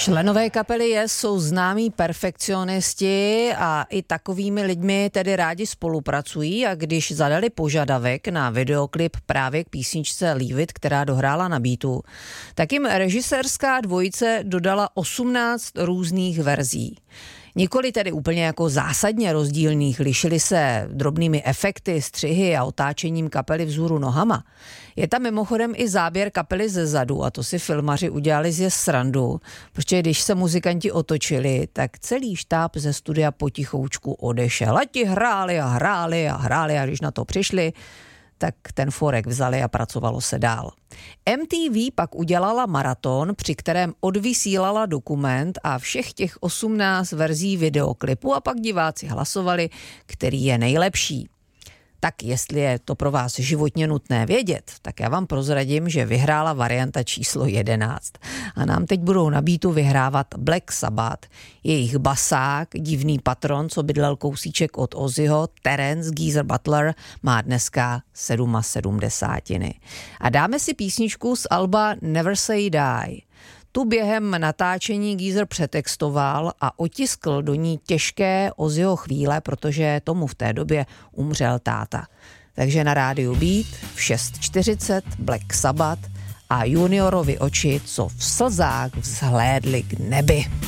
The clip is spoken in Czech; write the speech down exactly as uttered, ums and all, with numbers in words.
Členové kapely Yes jsou známí perfekcionisti a i takovými lidmi tedy rádi spolupracují, a když zadali požadavek na videoklip právě k písničce Leave It, která dohrála na beatu, tak jim režisérská dvojice dodala osmnáct různých verzí. Nikoli tedy úplně jako zásadně rozdílných, lišili se drobnými efekty, střihy a otáčením kapely vzhůru nohama. Je tam mimochodem i záběr kapely ze zadu a to si filmaři udělali z srandu, protože když se muzikanti otočili, tak celý štáb ze studia potichoučku odešel. A ti hráli a hráli a hráli a když na to přišli, tak ten forek vzali a pracovalo se dál. M T V pak udělala maraton, při kterém odvysílala dokument a všech těch osmnáct verzí videoklipu a pak diváci hlasovali, který je nejlepší. Tak jestli je to pro vás životně nutné vědět, tak já vám prozradím, že vyhrála varianta číslo jedenáct. A nám teď budou na beatu vyhrávat Black Sabbath. Jejich basák, divný patron, co bydlel kousíček od Ozzyho, Terence Geezer Butler, má dneska sedmdesátiny. A dáme si písničku z alba Never Say Die. Tu během natáčení Geezer přetextoval a otiskl do ní těžké Ozzyho chvíle, protože tomu v té době umřel táta. Takže na rádiu Beat v šest čtyřicet Black Sabbath a juniorovi oči, co v slzách vzhlédli k nebi.